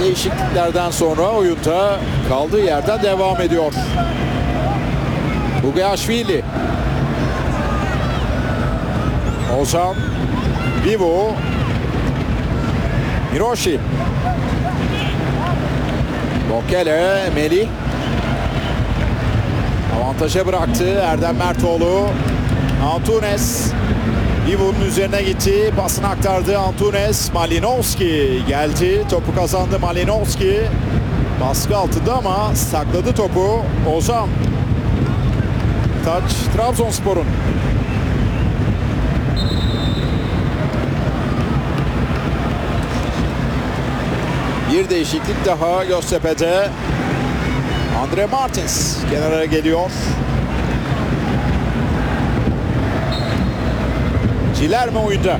Değişikliklerden sonra oyunda kaldığı yerden devam ediyor. Bugaashvili. Ozan. Vivo. Hiroshi. Bokele. Melih. Avantaja bıraktı Erdem Mertoğlu. Antunes. Vivo'nun üzerine gitti. Pasını aktardı Antunes. Malinovski geldi. Topu kazandı Malinovski. Baskı altında ama sakladı topu. Ozan. Taç Trabzonspor'un. Bir değişiklik daha Göztepe'de. Andre Martins kenara geliyor. Cilerme oyunda.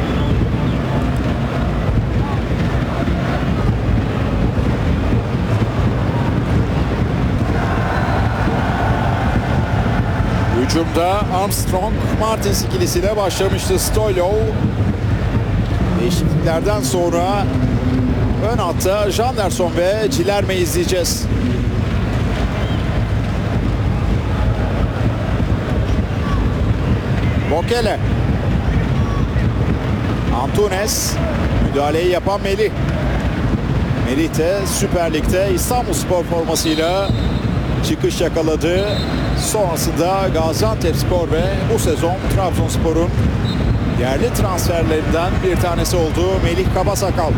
Hücumda Armstrong Martins ikilisiyle başlamıştı Stoylov. Değişikliklerden sonra ön hatta Janderson ve Cilerme'yi izleyeceğiz. Bokele. Antunes. Müdahaleyi yapan Melih. Melih de Süper Lig'de İstanbulspor formasıyla çıkış yakaladı. Sonrasında Gaziantepspor ve bu sezon Trabzonspor'un yerli transferlerinden bir tanesi olduğu Melih Kabasakal.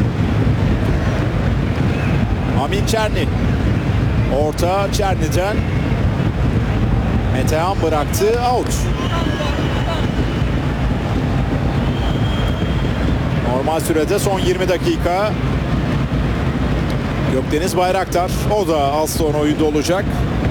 Amin Çerni. Orta Çerni'den Metehan bıraktı. Out. Normal sürede son 20 dakika. Gökdeniz Bayraktar. O da az sonra oyunda olacak.